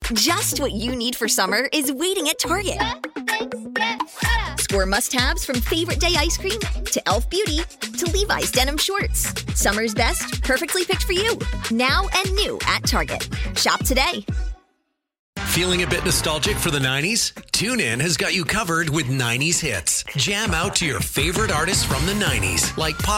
Just what you need for summer is waiting at Target. Score must-haves from favorite day ice cream to Elf Beauty to Levi's denim shorts. Summer's best, perfectly picked for you. Now and new at Target. Shop today. Feeling a bit nostalgic for the 90s? TuneIn has got you covered with 90s hits. Jam out to your favorite artists from the 90s, like Pop